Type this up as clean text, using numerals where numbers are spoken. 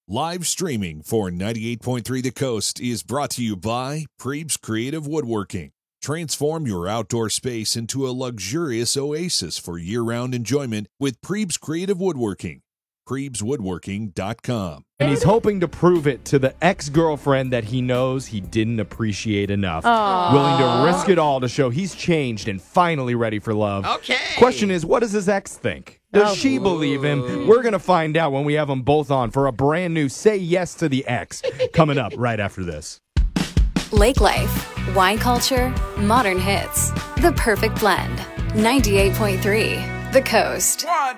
Live streaming for 98.3 The Coast is brought to you by Prebes Creative Woodworking. Transform your outdoor space into a luxurious oasis for year-round enjoyment with Prebes Creative Woodworking. PrebesWoodworking.com. And he's hoping to prove it to the ex-girlfriend that he knows he didn't appreciate enough. Aww. Willing to risk it all to show he's changed and finally ready for love. Okay. Question is, what does his ex think? Does she believe him? We're going to find out when we have them both on for a brand new Say Yes to the Ex coming up right after this. Lake Life, wine culture, modern hits. The perfect blend. 98.3 The Coast. 1,